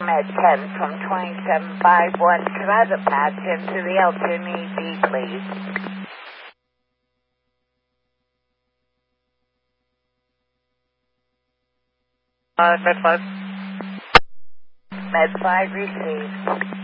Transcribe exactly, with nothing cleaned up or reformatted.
Med ten from twenty-seven five one. Could I have the patch into the L ten E D, please? Uh, Med five. Med five received.